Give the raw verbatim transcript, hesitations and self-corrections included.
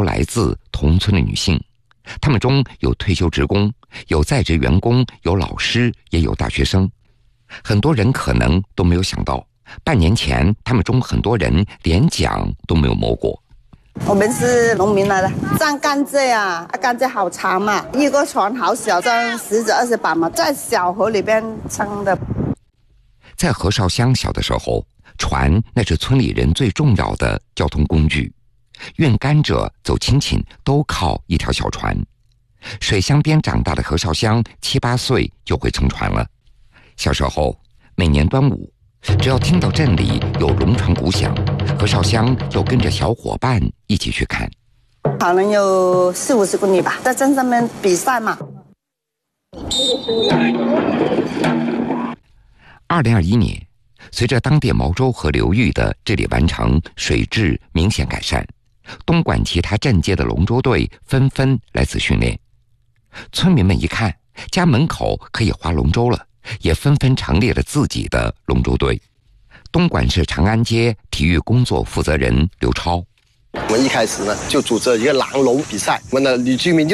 来自同村的女性，她们中有退休职工，有在职员工，有老师，也有大学生。很多人可能都没有想到，半年前他们中很多人连奖都没有摸过。 我们是农民来的，站甘蔗啊，甘蔗好长嘛，一个船好小，装十几二十把嘛，在小河里边撑的。 在河绍乡小的时候，船那是村里人最重要的交通工具，运甘蔗、走亲戚都靠一条小船。水乡边长大的何绍乡七八岁就会乘船了。小时候，每年端午，只要听到镇里有龙船鼓响，何绍乡就跟着小伙伴一起去看。 可能有四五十公里吧，在镇上面比赛嘛。 二零二一年，随着当地毛洲河流域的治理完成，水质明显改善，东莞其他镇街的龙舟队纷纷来此训练。村民们一看家门口可以划龙舟了，也纷纷成立了自己的龙舟队。东莞市长安街体育工作负责人刘超， 我们一开始呢就组织了一个拦龙比赛，我们的女居民就